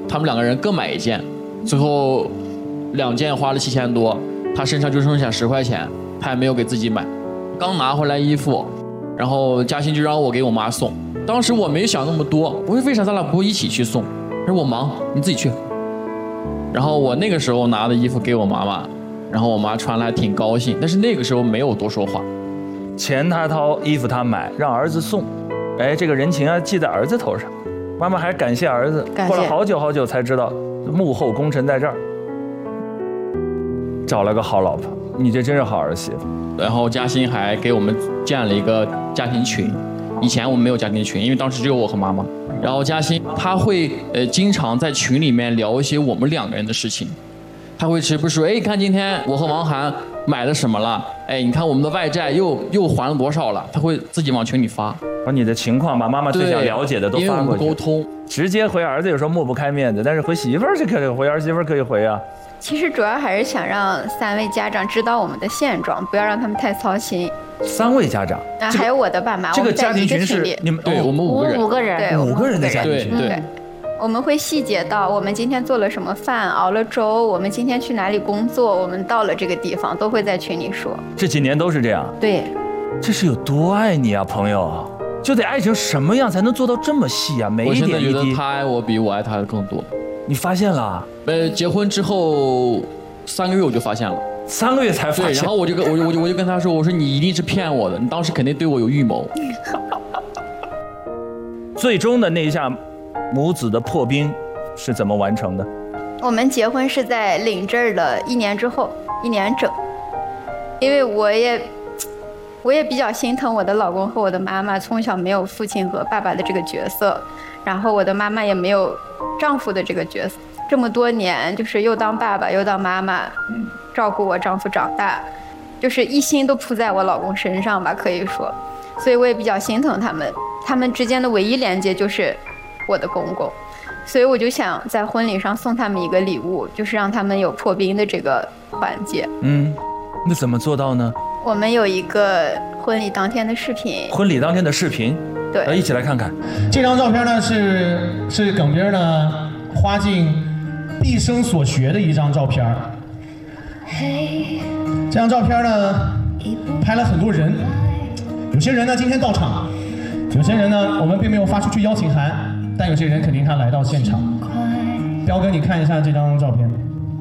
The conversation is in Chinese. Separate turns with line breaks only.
他们2个人各买1件，最后2件花了7000多，他身上就剩下10块钱，他也没有给自己买。刚拿回来衣服，然后嘉欣就让我给我妈送。当时我没想那么多，我说为啥咱俩不会一起去送？他说我忙，你自己去。然后我那个时候拿的衣服给我妈妈，然后我妈穿了还挺高兴，但是那个时候没有多说话。
钱他掏，衣服他买，让儿子送，哎，这个人情啊记在儿子头上。妈妈还感谢儿子，过了好久好久才知道幕后功臣在这儿。找了个好老婆，你这真是好儿媳妇。
然后嘉欣还给我们建了一个家庭群，以前我们没有家庭群，因为当时只有我和妈妈。然后嘉欣她会经常在群里面聊一些我们2个人的事情，她会时不时说，哎，看今天我和王涵买了什么了，哎，你看我们的外债又还了多少了，她会自己往群里发，
把你的情况，把妈妈最想了解的都发过去。
沟通，
直接回儿子有时候抹不开面子，但是回媳妇儿是可以回，儿媳妇儿可以回啊。
其实主要还是想让3位家长知道我们的现状，不要让他们太操心。
3位家长，
还有我的爸妈，
这个家庭群是你们
对我们5个人，
5个人，对
5个人的家庭群，
对。
我们会细节到我们今天做了什么饭，熬了粥，我们今天去哪里工作，我们到了这个地方，都会在群里说。
这几年都是这样。
对，
这是有多爱你啊，朋友，就得爱成什么样才能做到这么细啊？每一点一滴。
我现在觉得他爱我比我爱他的更多。
你发现了？
结婚之后3个月我就发现了。
3个月才发现。
对，然后我就跟他说，我说你一定是骗我的，你当时肯定对我有预谋。
最终的那一下母子的破冰是怎么完成的？
我们结婚是在领证的1年之后，1年整。因为我也比较心疼我的老公和我的妈妈，从小没有父亲和爸爸的这个角色，然后我的妈妈也没有丈夫的这个角色，这么多年就是又当爸爸又当妈妈，照顾我丈夫长大，就是一心都扑在我老公身上吧，可以说，所以我也比较心疼他们，他们之间的唯一连接就是我的公公，所以我就想在婚礼上送他们一个礼物，就是让他们有破冰的这个环节。
那怎么做到呢？
我们有一个婚礼当天的视频。
婚礼当天的视频，
对，
一起来看看。
这张照片呢是耿斌呢花尽毕生所学的一张照片。这张照片呢拍了很多人，有些人呢今天到场，有些人呢我们并没有发出去邀请函，但有些人肯定他来到现场。彪哥，你看一下这张照片。